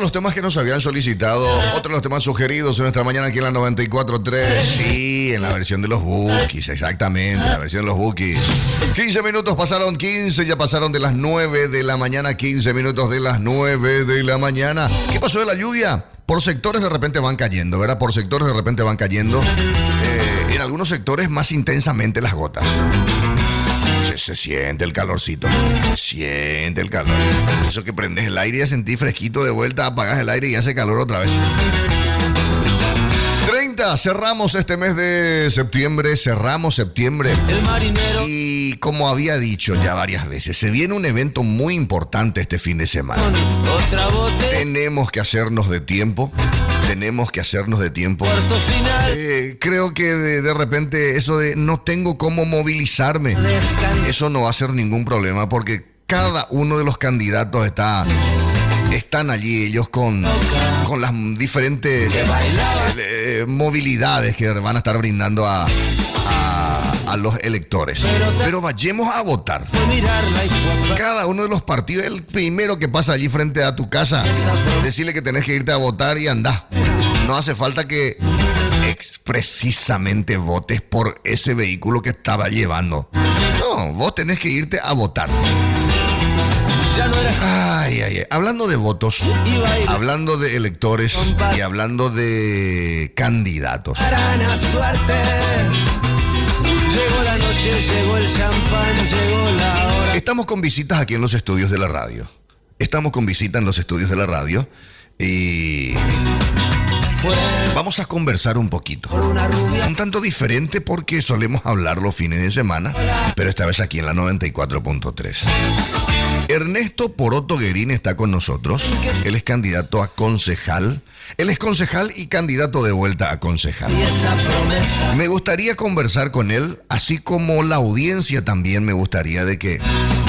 los temas que nos habían solicitado, otro de los temas sugeridos en nuestra mañana aquí en la 94.3. Sí, en la versión de los Bookies, exactamente, la versión de los Bookies. 15 minutos pasaron, 15, ya pasaron de las 9 de la mañana, 15 minutos de las 9 de la mañana. ¿Qué pasó de la lluvia? Por sectores de repente van cayendo, ¿verdad? Por sectores de repente van cayendo. En algunos sectores más intensamente las gotas. Se siente el calorcito, se siente el calor. Eso que prendes el aire y ya sentís fresquito de vuelta, apagas el aire y hace calor otra vez. 30, cerramos este mes de septiembre, cerramos septiembre. Y como había dicho ya varias veces, se viene un evento muy importante este fin de semana. Tenemos que hacernos de tiempo. Creo que de repente eso de no tengo cómo movilizarme, eso no va a ser ningún problema porque cada uno de los candidatos están allí ellos con las diferentes movilidades que van a estar brindando a los electores. Pero vayamos a votar. Cada uno de los partidos, el primero que pasa allí frente a tu casa, decirle que tenés que irte a votar y andá. No hace falta que precisamente votes por ese vehículo que estaba llevando. No, vos tenés que irte a votar. Ay. Hablando de votos, hablando de electores y hablando de candidatos. Llegó la noche, llegó el champán, llegó la hora. Estamos con visitas aquí en los estudios de la radio. Estamos con visita en los estudios de la radio y vamos a conversar un poquito. Un tanto diferente porque solemos hablar los fines de semana, pero esta vez aquí en la 94.3. Ernesto Poroto Guerín está con nosotros. Él es candidato a concejal. Él es concejal y candidato de vuelta a concejal. Me gustaría conversar con él, así como la audiencia también me gustaría de que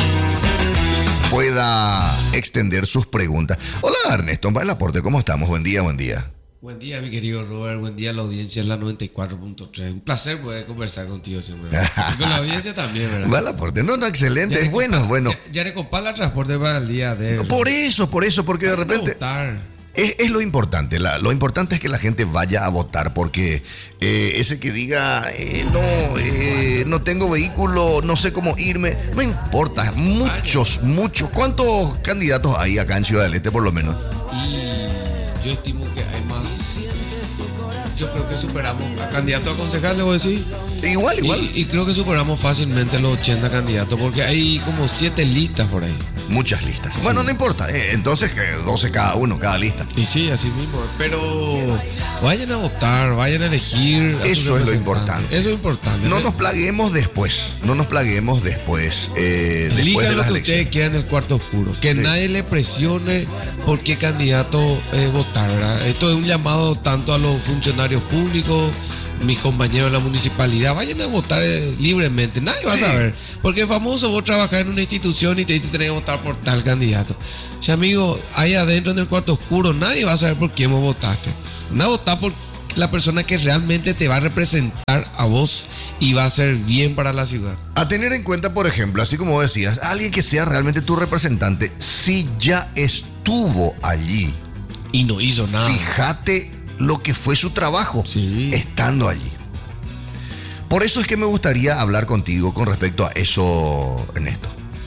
pueda extender sus preguntas. Hola Ernesto, va el aporte, ¿cómo estamos? Buen día. Buen día, mi querido Robert. Buen día a la audiencia en la 94.3. Un placer poder conversar contigo siempre. Y con la audiencia también, ¿verdad? Va el aporte. No, excelente. Es bueno. Ya le compara el transporte para el día de... Por eso, porque de repente... Es lo importante. Lo importante es que la gente vaya a votar porque ese que diga, no tengo vehículo, no sé cómo irme, no importa. Muchos. ¿Cuántos candidatos hay acá en Ciudad del Este por lo menos? Y yo estimo que hay más. Yo creo que superamos a candidato a concejal, le voy a decir. Igual. Y creo que superamos fácilmente los 80 candidatos porque hay como 7 listas por ahí. Muchas listas. Sí. Bueno, no importa. Entonces, 12 cada uno, cada lista. Y sí, así mismo. Pero vayan a votar, vayan a elegir. Eso es lo importante. Eso es importante. No nos plaguemos después. Después de las elecciones. Que ustedes quieran en el cuarto oscuro. Que sí. Nadie le presione por qué candidato votar, ¿verdad? Esto es un llamado tanto a los funcionarios públicos, mis compañeros de la municipalidad, vayan a votar libremente. Nadie va a saber. Porque es famoso vos trabajar en una institución y te dicen que tenés que votar por tal candidato. O sea, amigo, ahí adentro en el cuarto oscuro, nadie va a saber por quién vos votaste. Anda a votar por la persona que realmente te va a representar a vos y va a hacer bien para la ciudad. A tener en cuenta, por ejemplo, así como decías, alguien que sea realmente tu representante, si ya estuvo allí y no hizo nada. Fíjate lo que fue su trabajo, sí, estando allí. Por eso es que me gustaría hablar contigo con respecto a eso, Ernesto.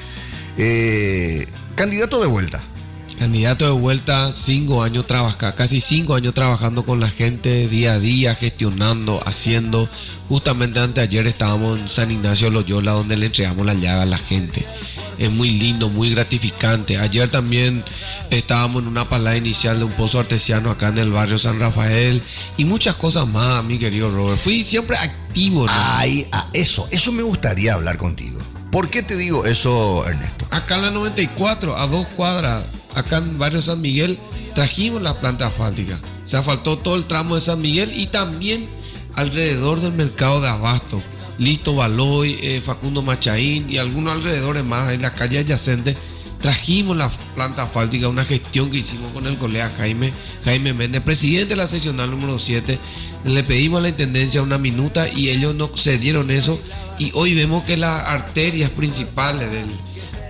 Candidato de vuelta. Candidato de vuelta, 5 años casi 5 años trabajando con la gente día a día, gestionando, haciendo. Justamente anteayer estábamos en San Ignacio de Loyola, donde le entregamos la llave a la gente. Es muy lindo, muy gratificante. Ayer también estábamos en una palada inicial de un pozo artesiano acá en el barrio San Rafael y muchas cosas más, mi querido Robert. Fui siempre activo, ¿no? Eso me gustaría hablar contigo. ¿Por qué te digo eso, Ernesto? Acá en la 94, a 2 cuadras, acá en barrio San Miguel, trajimos la planta asfáltica. Se asfaltó todo el tramo de San Miguel y también alrededor del mercado de abasto. Listo Baloy, Facundo Machaín y algunos alrededores más en la calle adyacente. Trajimos la planta asfáltica, una gestión que hicimos con el colega Jaime Méndez, presidente de la seccional número 7. Le pedimos a la intendencia una minuta y ellos nos cedieron eso. Y hoy vemos que las arterias principales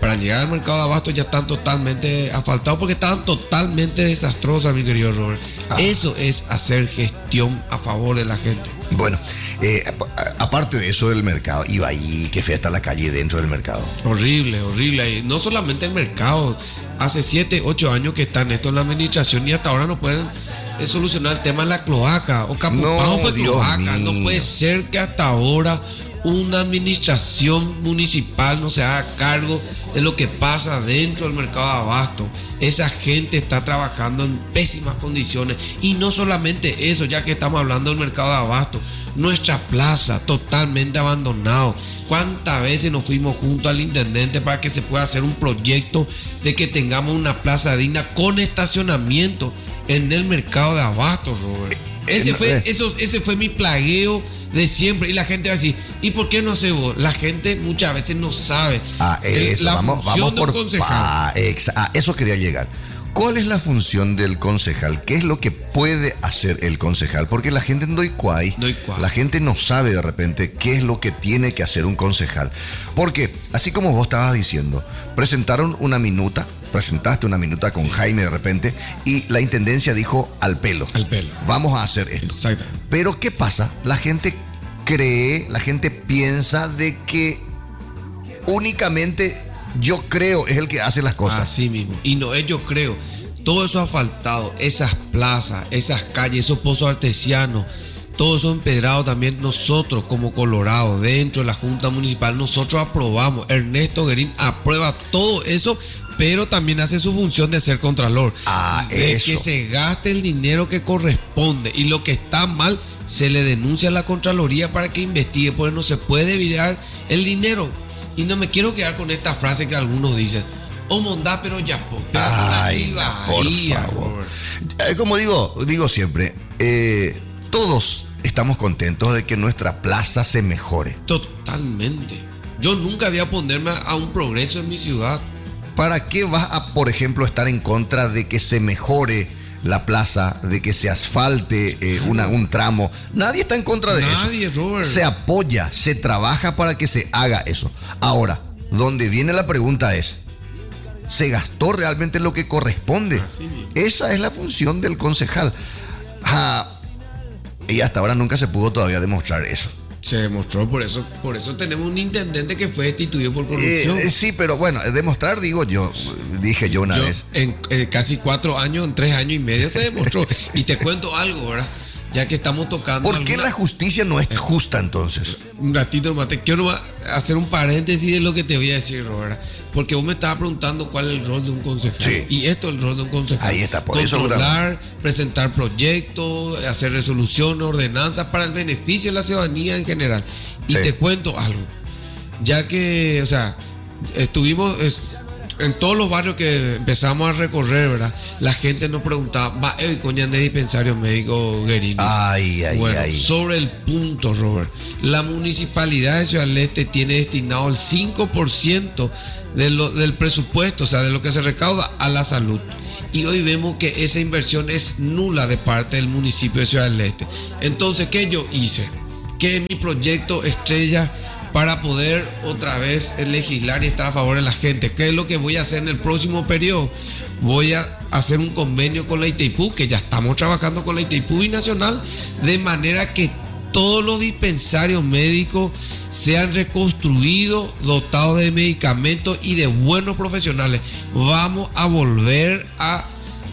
para llegar al mercado de abasto ya están totalmente asfaltados porque estaban totalmente desastrosas, mi querido Robert. Eso es hacer gestión a favor de la gente. Bueno, aparte de eso del mercado, iba ahí, qué fea está la calle dentro del mercado. Horrible, horrible. Y no solamente el mercado, hace 7, 8 años que están esto en la administración y hasta ahora no pueden solucionar el tema de la cloaca o capotado por cloaca. No puede ser que hasta ahora una administración municipal no se haga cargo de lo que pasa dentro del mercado de abasto. Esa gente está trabajando en pésimas condiciones y no solamente eso, ya que estamos hablando del mercado de abasto, nuestra plaza totalmente abandonado. ¿Cuántas veces nos fuimos junto al intendente para que se pueda hacer un proyecto de que tengamos una plaza digna con estacionamiento en el mercado de abasto, Robert? Ese fue mi plagueo de siempre. Y la gente va a decir, ¿y por qué no hace vos? La gente muchas veces no sabe. Vamos por concejal. Eso quería llegar. ¿Cuál es la función del concejal? ¿Qué es lo que puede hacer el concejal? Porque la gente no doy la gente no sabe de repente qué es lo que tiene que hacer un concejal. Porque, así como vos estabas diciendo, presentaste una minuta con Jaime de repente y la intendencia dijo al pelo. Vamos a hacer esto. Exacto. Pero ¿qué pasa? La gente piensa de que únicamente yo creo es el que hace las cosas. Así mismo. Y no es yo creo. Todo eso asfaltado, esas plazas, esas calles, esos pozos artesianos, todo eso empedrado también nosotros como Colorado, dentro de la Junta Municipal, nosotros aprobamos. Ernesto Guerín aprueba todo eso, pero también hace su función de ser contralor. Que se gaste el dinero que corresponde y lo que está mal se le denuncia a la Contraloría para que investigue, porque no se puede virar el dinero. Y no me quiero quedar con esta frase que algunos dicen, mondá, pero ya por favor. Como digo siempre, todos estamos contentos de que nuestra plaza se mejore. Totalmente. Yo nunca voy a ponerme a un progreso en mi ciudad. ¿Para qué vas a, por ejemplo, estar en contra de que se mejore la plaza, de que se asfalte un tramo? Nadie está en contra de eso. Robert. Se apoya, se trabaja para que se haga eso. Ahora, donde viene la pregunta es, ¿se gastó realmente lo que corresponde? Esa es la función del concejal. Y hasta ahora nunca se pudo todavía demostrar eso. Se demostró, por eso tenemos un intendente que fue destituido por corrupción. Sí, pero bueno, demostrar, dije yo una vez. En casi 4 años, en 3 años y medio se demostró. Y te cuento algo, ¿verdad? Ya que estamos tocando. ¿Por qué la justicia no es justa entonces? Un ratito más, te quiero hacer un paréntesis de lo que te voy a decir, Robert. Porque vos me estabas preguntando cuál es el rol de un concejal. Sí. Y esto es el rol de un concejal. Ahí está, por controlar, eso. Presentar proyectos, hacer resoluciones, ordenanzas para el beneficio de la ciudadanía en general. Y te cuento algo. Ya que, o sea, estuvimos en todos los barrios que empezamos a recorrer, ¿verdad? La gente nos preguntaba, coña de dispensario médico Guerín. Sobre el punto, Robert. La municipalidad de Ciudad del Este tiene destinado el 5% del presupuesto, o sea, de lo que se recauda a la salud. Y hoy vemos que esa inversión es nula de parte del municipio de Ciudad del Este. Entonces, ¿qué yo hice? Que mi proyecto estrella para poder otra vez legislar y estar a favor de la gente. ¿Qué es lo que voy a hacer en el próximo periodo? Voy a hacer un convenio con la Itaipú, que ya estamos trabajando con la Itaipú Binacional, de manera que todos los dispensarios médicos sean reconstruidos, dotados de medicamentos y de buenos profesionales. Vamos a volver a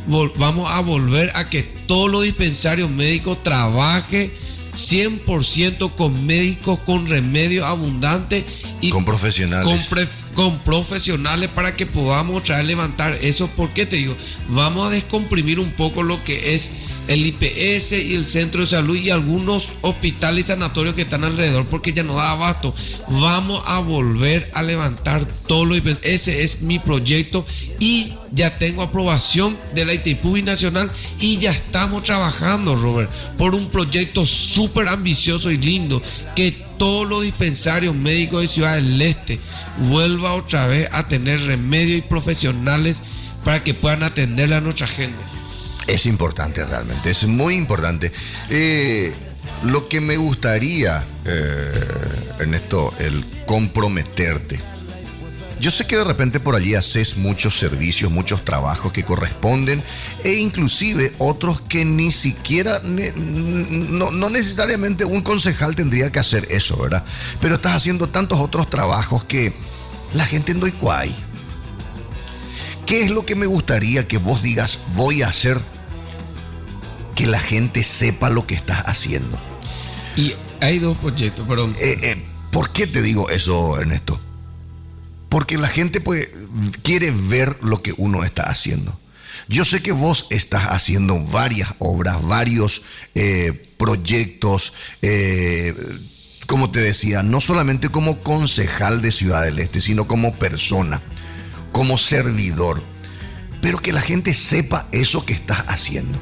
que todos los dispensarios médicos trabajen 100% con médicos con remedio abundante y con profesionales. Con profesionales para que podamos levantar eso. ¿Por qué te digo? Vamos a descomprimir un poco lo que es el IPS y el centro de salud y algunos hospitales y sanatorios que están alrededor, porque ya no da abasto. Vamos a volver a levantar todo lo IPS. Ese es mi proyecto y ya tengo aprobación de la Itaipú Binacional y ya estamos trabajando, Robert, por un proyecto súper ambicioso y lindo, que todos los dispensarios médicos de Ciudad del Este vuelva otra vez a tener remedio y profesionales para que puedan atenderle a nuestra gente. Es importante realmente, es muy importante. Lo que me gustaría, Ernesto, el comprometerte Yo sé que de repente por allí haces muchos servicios, muchos trabajos que corresponden e inclusive otros que ni siquiera, no necesariamente un concejal tendría que hacer eso, ¿verdad? Pero estás haciendo tantos otros trabajos que la gente no hay. ¿Qué es lo que me gustaría que vos digas, voy a hacer que la gente sepa lo que estás haciendo? Y hay dos proyectos, perdón. ¿Por qué te digo eso, Ernesto? Porque la gente pues quiere ver lo que uno está haciendo. Yo sé que vos estás haciendo varias obras, varios proyectos, como te decía, no solamente como concejal de Ciudad del Este, sino como persona, como servidor. Pero que la gente sepa eso que estás haciendo.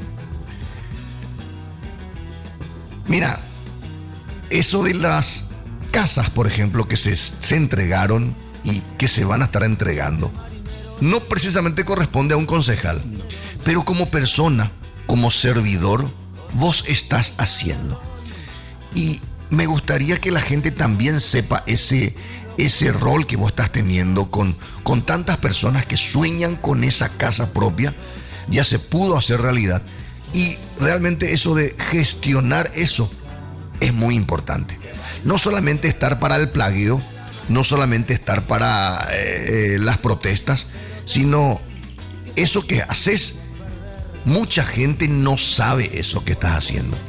Mira, eso de las casas, por ejemplo, que se entregaron y que se van a estar entregando, no precisamente corresponde a un concejal, pero como persona, como servidor, vos estás haciendo. Y me gustaría que la gente también sepa ese rol que vos estás teniendo con tantas personas que sueñan con esa casa propia. Ya se pudo hacer realidad. Y realmente eso de gestionar eso es muy importante. No solamente estar para el plagueo, no solamente estar para las protestas, sino eso que haces. Mucha gente no sabe eso que estás haciendo.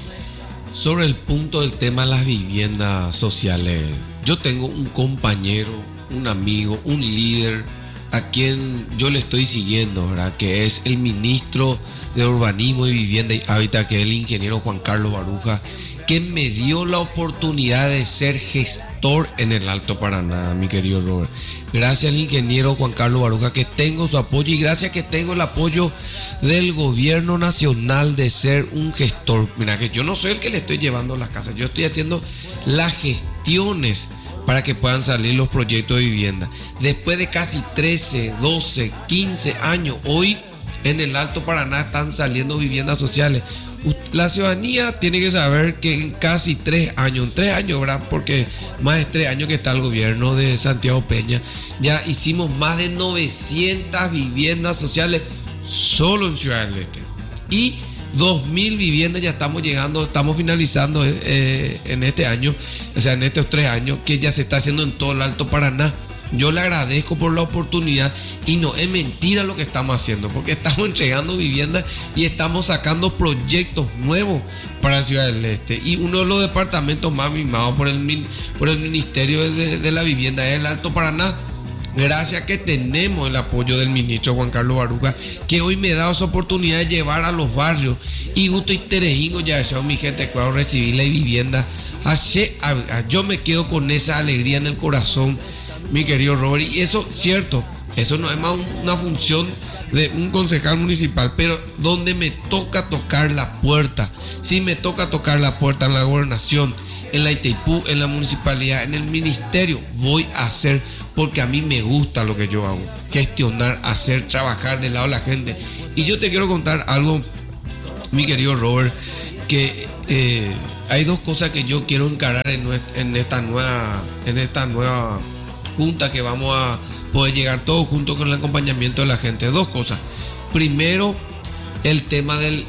Sobre el punto del tema de las viviendas sociales, yo tengo un compañero, un amigo, un líder a quien yo le estoy siguiendo, ¿verdad? Que es el ministro de Urbanismo y Vivienda y Hábitat, que es el ingeniero Juan Carlos Baruja, que me dio la oportunidad de ser gestor en el Alto Paraná, mi querido Robert. Gracias al ingeniero Juan Carlos Baruja que tengo su apoyo, y gracias que tengo el apoyo del gobierno nacional de ser un gestor. Mira que yo no soy el que le estoy llevando las casas, yo estoy haciendo las gestiones para que puedan salir los proyectos de vivienda. Después de casi 13, 12, 15 años, hoy en el Alto Paraná están saliendo viviendas sociales. La ciudadanía tiene que saber que en casi 3 años, ¿verdad? Porque más de 3 años que está el gobierno de Santiago Peña, ya hicimos más de 900 viviendas sociales solo en Ciudad del Este. Y 2.000 viviendas ya estamos llegando, estamos finalizando en este año, o sea, en estos 3 años, que ya se está haciendo en todo el Alto Paraná. Yo le agradezco por la oportunidad y no es mentira lo que estamos haciendo, porque estamos entregando viviendas y estamos sacando proyectos nuevos para Ciudad del Este. Y uno de los departamentos más mimados por el Ministerio de la Vivienda es el Alto Paraná. Gracias que tenemos el apoyo del ministro Juan Carlos Baruja, que hoy me ha dado esa oportunidad de llevar a los barrios. Y Gusto y Terejingo ya deseo mi gente que recibir la vivienda. Yo me quedo con esa alegría en el corazón, mi querido Robert. Y eso, cierto, eso no es más una función de un concejal municipal, pero donde me toca tocar la puerta, si me toca tocar la puerta en la gobernación, en la Itaipú, en la municipalidad, en el ministerio, voy a hacer, porque a mí me gusta lo que yo hago, gestionar, hacer, trabajar del lado de la gente. Y yo te quiero contar algo, mi querido Robert, que hay dos cosas que yo quiero encarar en esta nueva junta, que vamos a poder llegar todos juntos con el acompañamiento de la gente. Dos cosas. Primero, el tema del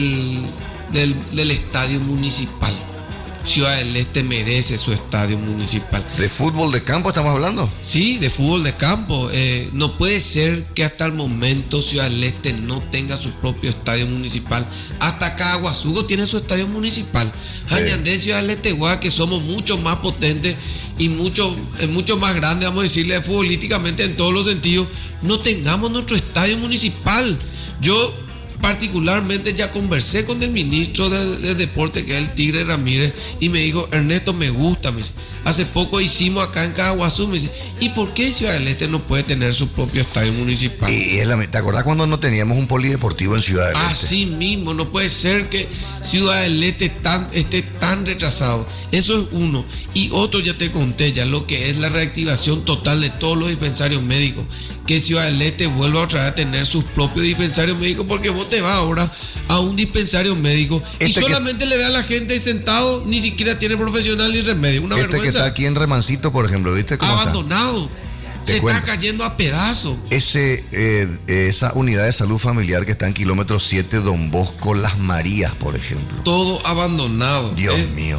estadio municipal. Ciudad del Este merece su estadio municipal. ¿De fútbol de campo estamos hablando? Sí, de fútbol de campo. No puede ser que hasta el momento Ciudad del Este no tenga su propio estadio municipal. Hasta Caguasugo tiene su estadio municipal. Añandé, Ciudad del Este, que somos mucho más potentes y mucho más grandes, vamos a decirle, futbolísticamente en todos los sentidos, no tengamos nuestro estadio municipal. Yo particularmente ya conversé con el ministro de Deporte, que es el Tigre Ramírez, y me dijo: Ernesto, me gusta. Me dice, hace poco hicimos acá en Caguazú, me dice, ¿y por qué Ciudad del Este no puede tener su propio estadio municipal? ¿Te acordás cuando no teníamos un polideportivo en Ciudad del Este? Así mismo, no puede ser que Ciudad del Este esté tan retrasado. Eso es uno. Y otro, ya te conté ya lo que es la reactivación total de todos los dispensarios médicos, que Ciudad del Este vuelva otra vez a tener sus propios dispensarios médicos, porque vos te vas ahora a un dispensario médico y solamente le ve a la gente sentado, ni siquiera tiene profesional ni remedio. Una vergüenza. Que está aquí en Remancito, por ejemplo, ¿viste cómo abandonado. Está? Se cuento. está cayendo a pedazos. Esa unidad de salud familiar que está en kilómetro 7, Don Bosco, Las Marías, por ejemplo. Todo abandonado. Dios mío.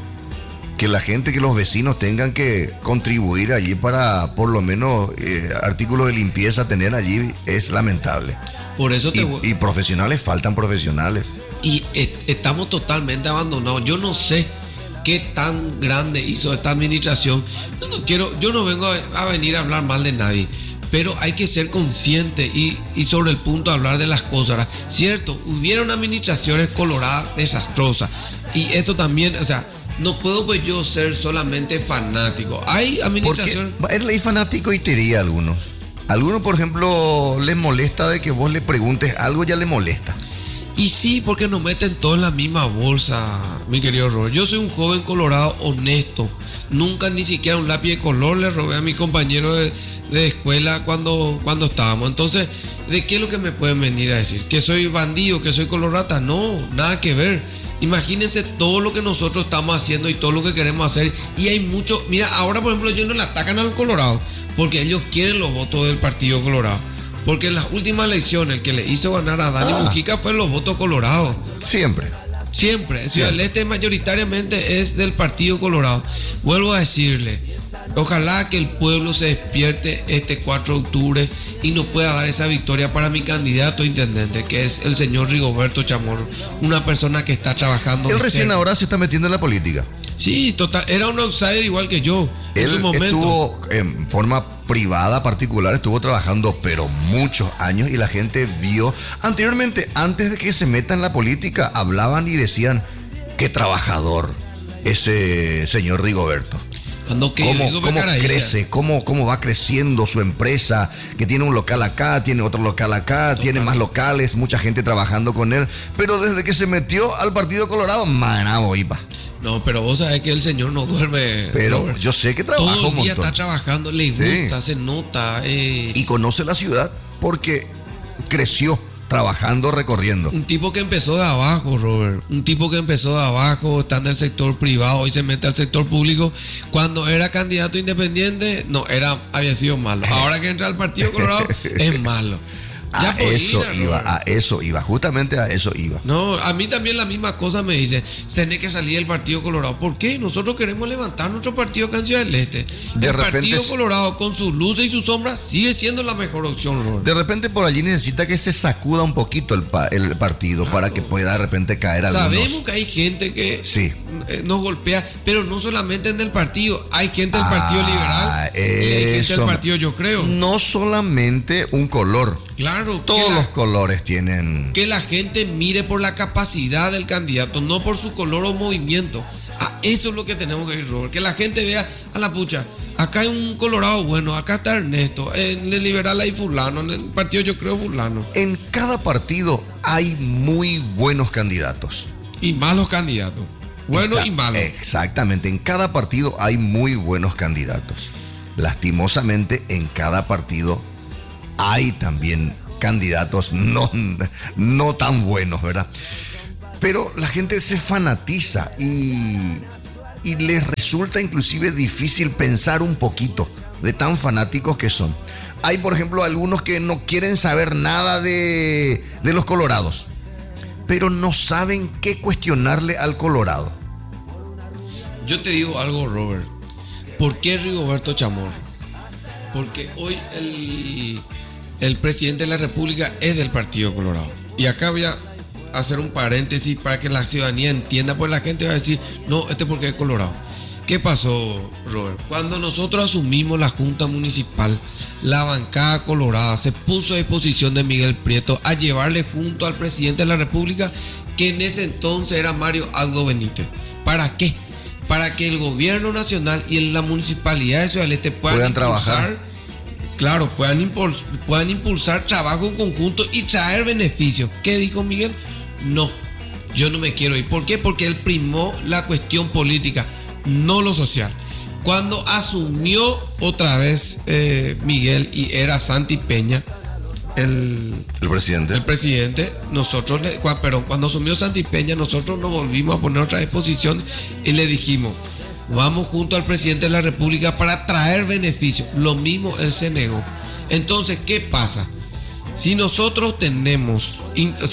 Que la gente, que los vecinos tengan que contribuir allí para por lo menos artículos de limpieza tener allí es lamentable. Por eso Y profesionales, faltan profesionales. Y estamos totalmente abandonados. Yo no sé qué tan grande hizo esta administración. Yo no vengo a venir a hablar mal de nadie, pero hay que ser consciente y sobre el punto de hablar de las cosas. Cierto, hubieron administraciones coloradas desastrosas. Y esto también, o sea, no puedo pues yo ser solamente fanático. Hay administraciones. Porque es ley fanático y diría a algunos. Algunos, por ejemplo, les molesta de que vos le preguntes algo, ya le molesta. Y sí, porque nos meten todos en la misma bolsa, mi querido Robert. Yo soy un joven colorado honesto. Nunca ni siquiera un lápiz de color le robé a mi compañero de escuela cuando estábamos. Entonces, ¿de qué es lo que me pueden venir a decir? ¿Que soy bandido, que soy colorata? No, nada que ver. Imagínense todo lo que nosotros estamos haciendo y todo lo que queremos hacer. Y hay mucho. Mira, ahora por ejemplo ellos no le atacan al Colorado porque ellos quieren los votos del Partido Colorado. Porque en las últimas elecciones el que le hizo ganar a Dani Mujica fue los votos colorados. Siempre. Ciudad del Este mayoritariamente es del Partido Colorado. Vuelvo a decirle, ojalá que el pueblo se despierte este 4 de octubre y nos pueda dar esa victoria para mi candidato a intendente, que es el señor Rigoberto Chamorro, una persona que está trabajando. Él recién ahora se está metiendo en la política. Sí, total, era un outsider igual que yo. En Él su momento estuvo en forma privada, particular, estuvo trabajando pero muchos años y la gente vio. Anteriormente, antes de que se meta en la política, hablaban y decían, qué trabajador ese señor Rigoberto. ¿Cómo crece? ¿Cómo va creciendo su empresa? Que tiene un local acá, tiene otro local acá, tiene más locales, mucha gente trabajando con él. Pero desde que se metió al Partido Colorado, manabo iba. No, pero vos sabés que el señor no duerme. Pero Robert. yo sé que trabaja todo el un día montón. está trabajando, le gusta, se nota. Y conoce la ciudad porque creció trabajando, recorriendo. Un tipo que empezó de abajo, Robert. Un tipo que empezó de abajo, está en el sector privado, hoy se mete al sector público. Cuando era candidato independiente, había sido malo. Ahora que entra al Partido Colorado, es malo. A eso iba, justamente a eso iba. No, a mí también la misma cosa me dice, tenés que salir del Partido Colorado. ¿Por qué? Nosotros queremos levantar nuestro partido acá en Ciudad del Este. El Partido Colorado, con sus luces y sus sombras, sigue siendo la mejor opción, Robert. De repente por allí necesita que se sacuda un poquito el partido, claro, para que pueda de repente caer algunos. Sabemos que hay gente que nos golpea, pero no solamente en el partido. Hay gente del Partido Liberal y hay gente del Partido Yo Creo. No solamente un color. Claro, todos los colores tienen. Que la gente mire por la capacidad del candidato, no por su color o movimiento. Eso es lo que tenemos que ir, Robert. Que la gente vea, a la pucha, acá hay un colorado bueno, acá está Ernesto, en el liberal hay fulano, en el Partido Yo Creo fulano. En cada partido hay muy buenos candidatos. Y malos candidatos. Buenos y malos. Exactamente, en cada partido hay muy buenos candidatos. Lastimosamente, en cada partido hay también candidatos no tan buenos, ¿verdad? Pero la gente se fanatiza y les resulta inclusive difícil pensar un poquito de tan fanáticos que son. Hay, por ejemplo, algunos que no quieren saber nada de los colorados, pero no saben qué cuestionarle al Colorado. Yo te digo algo, Robert. ¿Por qué Rigoberto Chamorro? Porque hoy el presidente de la República es del Partido Colorado. Y acá voy a hacer un paréntesis para que la ciudadanía entienda, pues la gente va a decir, no, porque es Colorado. ¿Qué pasó, Robert? Cuando nosotros asumimos la Junta Municipal, la bancada colorada se puso a disposición de Miguel Prieto a llevarle junto al presidente de la República, que en ese entonces era Mario Aldo Benítez. ¿Para qué? Para que el gobierno nacional y la municipalidad de Ciudad del Este puedan trabajar. Claro, puedan impulsar trabajo en conjunto y traer beneficios. ¿Qué dijo Miguel? No, yo no me quiero ir. ¿Por qué? Porque él primó la cuestión política, no lo social. Cuando asumió otra vez Miguel y era Santi Peña, el presidente, cuando asumió Santi Peña, nosotros nos volvimos a poner otra exposición y le dijimos, vamos junto al presidente de la República para traer beneficios. Lo mismo él se negó. Entonces, ¿qué pasa? Si nosotros le tenemos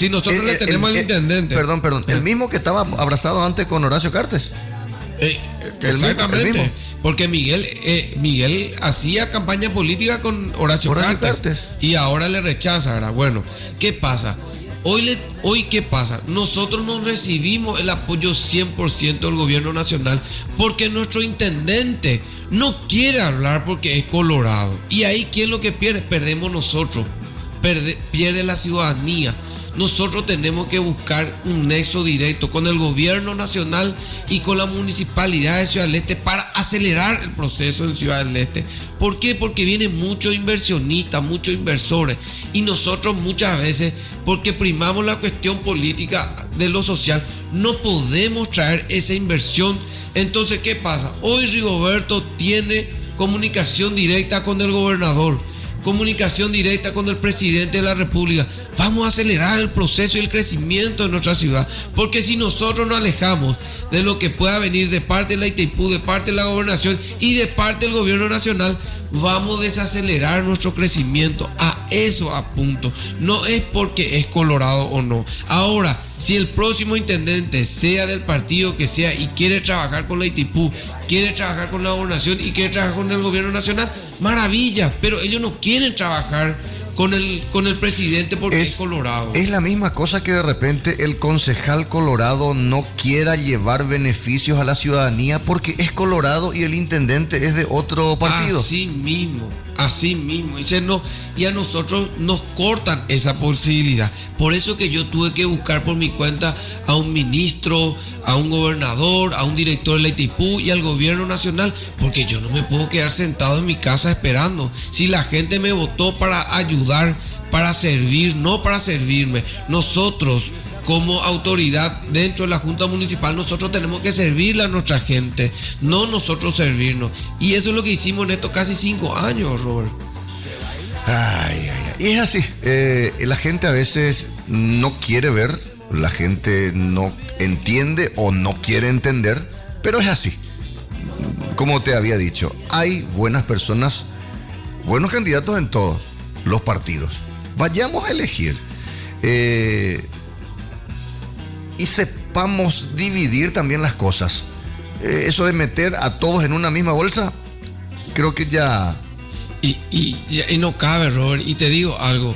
al intendente. Perdón. El mismo que estaba abrazado antes con Horacio Cartes. Exactamente. El mismo. Porque Miguel hacía campaña política con Horacio Cartes. Y ahora le rechaza, ¿verdad? Bueno, ¿qué pasa? Hoy ¿qué pasa? Nosotros no recibimos el apoyo 100% del gobierno nacional porque nuestro intendente no quiere hablar porque es colorado. Y ahí, ¿quién es lo que pierde? Perdemos nosotros. Pierde la ciudadanía. Nosotros tenemos que buscar un nexo directo con el gobierno nacional y con la municipalidad de Ciudad del Este para acelerar el proceso en Ciudad del Este. ¿Por qué? Porque vienen muchos inversionistas, muchos inversores, y nosotros muchas veces, porque primamos la cuestión política de lo social, no podemos traer esa inversión. Entonces, ¿qué pasa? Hoy Rigoberto tiene comunicación directa con el gobernador, comunicación directa con el presidente de la República. Vamos a acelerar el proceso y el crecimiento de nuestra ciudad, porque si nosotros nos alejamos de lo que pueda venir de parte de la Itaipú, de parte de la gobernación y de parte del gobierno nacional, vamos a desacelerar nuestro crecimiento. A eso apunto. No es porque es colorado o no. Ahora, si el próximo intendente, sea del partido que sea, y quiere trabajar con la Itaipú, quiere trabajar con la gobernación y quiere trabajar con el gobierno nacional, maravilla, pero ellos no quieren trabajar con el presidente porque es colorado. Es la misma cosa que de repente el concejal colorado no quiera llevar beneficios a la ciudadanía porque es colorado y el intendente es de otro partido. Así mismo. Y a nosotros nos cortan esa posibilidad. Por eso que yo tuve que buscar por mi cuenta a un ministro, a un gobernador, a un director de la Itaipú y al gobierno nacional, porque yo no me puedo quedar sentado en mi casa esperando. Si la gente me votó para ayudar, para servir, no para servirme. Nosotros, como autoridad dentro de la Junta Municipal, nosotros tenemos que servirle a nuestra gente, no nosotros servirnos. Y eso es lo que hicimos en estos casi 5 años, Robert. Y es así. La gente a veces no quiere ver, la gente no entiende o no quiere entender, pero es así. Como te había dicho, hay buenas personas, buenos candidatos en todos los partidos. Vayamos a elegir y sepamos dividir también las cosas. Eso de meter a todos en una misma bolsa, creo que ya... Y no cabe, Robert. Y te digo algo,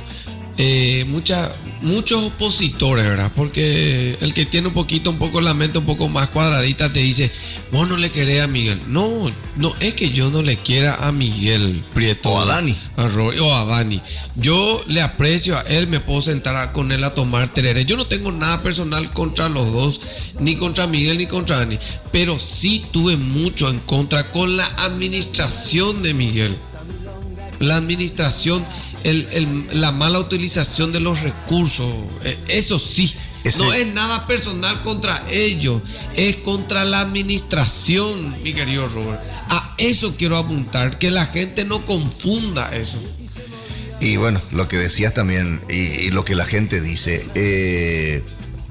muchos opositores, ¿verdad? Porque el que tiene un poco la mente un poco más cuadradita te dice, vos no le querés a Miguel. No es que yo no le quiera a Miguel Prieto o a Dani, o a Dani. Yo le aprecio a él, me puedo sentar con él a tomar tereré. Yo no tengo nada personal contra los dos, ni contra Miguel ni contra Dani, pero sí tuve mucho en contra con la administración de Miguel. La administración, la mala utilización de los recursos, eso sí. No es nada personal contra ellos, es contra la administración, mi querido Robert. A eso quiero apuntar, que la gente no confunda eso. Y bueno, lo que decías también, y lo que la gente dice,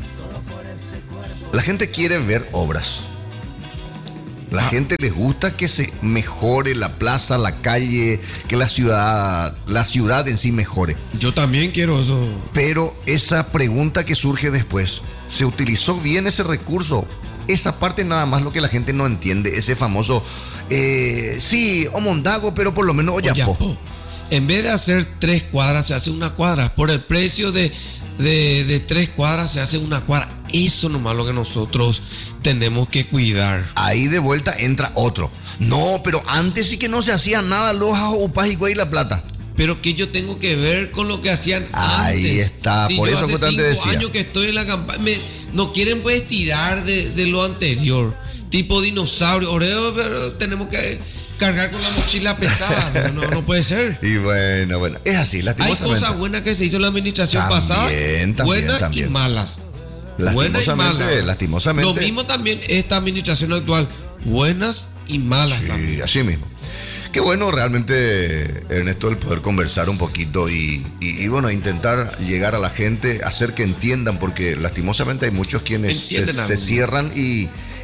la gente quiere ver obras. La gente les gusta que se mejore la plaza, la calle, que la ciudad en sí mejore. Yo también quiero eso. Pero esa pregunta que surge después, ¿se utilizó bien ese recurso? Esa parte nada más lo que la gente no entiende, ese famoso, sí, Omondago, pero por lo menos Oyapo. En vez de hacer 3 cuadras, se hace una cuadra. Por el precio de 3 cuadras, se hace una cuadra. Eso nomás lo que nosotros tenemos que cuidar. Ahí de vuelta entra otro. No, pero antes sí que no se hacía nada, Loja, Upaj, Higüey y La Plata. Pero que yo tengo que ver con lo que hacían ahí antes. Está, si por eso que te decía. 5 años que estoy en la campaña, no quieren pues tirar de lo anterior. Tipo dinosaurio, Oreo, pero tenemos que cargar con la mochila pesada. No puede ser. Y bueno, es así, lastimosamente. Hay cosas buenas que se hizo en la administración pasada, buenas y malas. Lastimosamente. Lo mismo también esta administración actual, buenas y malas. Sí, también. Así mismo. Qué bueno realmente, Ernesto, el poder conversar un poquito y bueno, intentar llegar a la gente, hacer que entiendan, porque lastimosamente hay muchos quienes se cierran y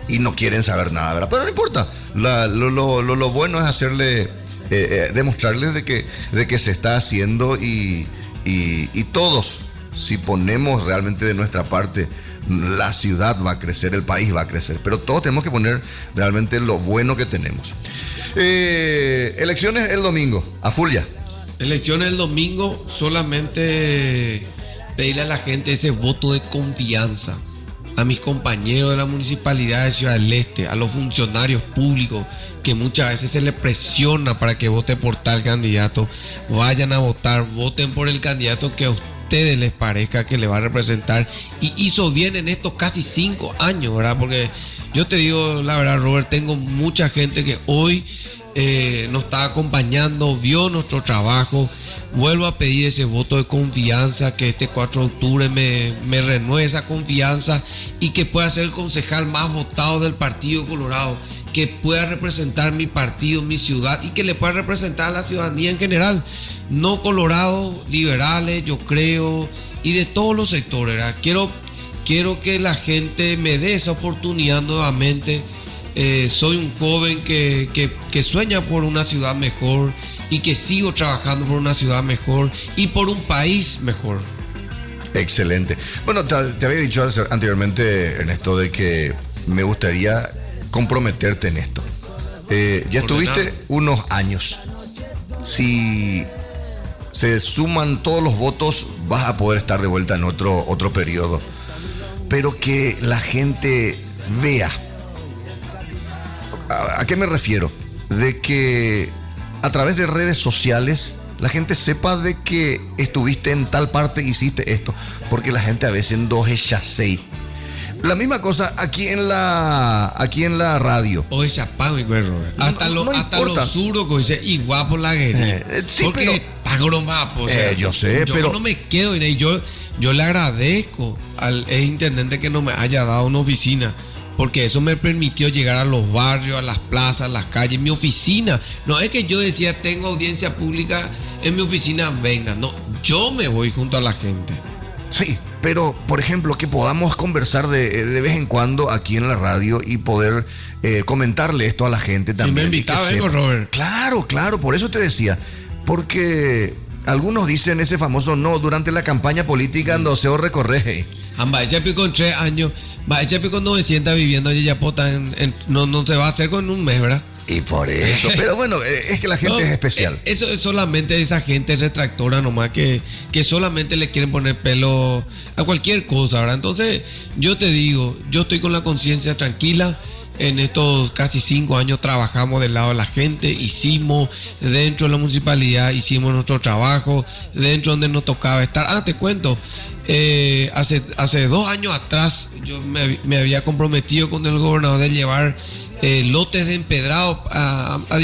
y no quieren saber nada, ¿verdad? Pero no importa. Lo bueno es hacerle, demostrarles de que se está haciendo y todos, si ponemos realmente de nuestra parte, la ciudad va a crecer, el país va a crecer, pero todos tenemos que poner realmente lo bueno que tenemos. Elecciones el domingo, a full ya. Elecciones el domingo, solamente pedirle a la gente ese voto de confianza, a mis compañeros de la municipalidad de Ciudad del Este, a los funcionarios públicos que muchas veces se les presiona para que voten por tal candidato. Vayan a votar, voten por el candidato que a ustedes les parezca que le va a representar, y hizo bien en estos casi 5 años, ¿verdad? Porque yo te digo la verdad, Robert, tengo mucha gente que hoy nos está acompañando, vio nuestro trabajo. Vuelvo a pedir ese voto de confianza, que este 4 de octubre me renueve esa confianza y que pueda ser el concejal más votado del Partido Colorado, que pueda representar mi partido, mi ciudad, y que le pueda representar a la ciudadanía en general, no colorados, liberales, yo creo, y de todos los sectores, ¿verdad? Quiero que la gente me dé esa oportunidad nuevamente. Soy un joven que sueña por una ciudad mejor y que sigo trabajando por una ciudad mejor y por un país mejor. Excelente. Bueno, te había dicho anteriormente, Ernesto, de que me gustaría comprometerte en esto. Ya estuviste unos años. Si se suman todos los votos, vas a poder estar de vuelta en otro periodo. Pero que la gente vea. ¿A qué me refiero? De que a través de redes sociales la gente sepa de que estuviste en tal parte, hiciste esto. Porque la gente a veces no es chasey. La misma cosa aquí en la radio. O es chapado, Robert. Hasta los suros que dice igual por la guerrilla. Sí, porque pero está gromapo. O sea, yo sé, yo pero no me quedo. Y yo le agradezco al ex intendente que no me haya dado una oficina, porque eso me permitió llegar a los barrios, a las plazas, a las calles, mi oficina. No es que yo decía, tengo audiencia pública en mi oficina, venga. No, yo me voy junto a la gente. Sí, pero por ejemplo, que podamos conversar de vez en cuando aquí en la radio y poder comentarle esto a la gente también. Si me invitaba, vengo, Robert. Claro, por eso te decía. Porque algunos dicen ese famoso no, durante la campaña política no se recorre. Amba, ese pico en 3 años. Va, ese pico 900 viviendo en Yapota, no se va a hacer con un mes, ¿verdad? Y por eso, pero bueno, es que la gente es especial. Eso es solamente esa gente retractora nomás que solamente le quieren poner pelo a cualquier cosa, ¿verdad? Entonces, yo te digo, yo estoy con la conciencia tranquila. En estos casi 5 años trabajamos del lado de la gente, hicimos dentro de la municipalidad, hicimos nuestro trabajo, dentro donde nos tocaba estar. Te cuento, hace 2 años atrás yo me había comprometido con el gobernador de llevar lotes de empedrado a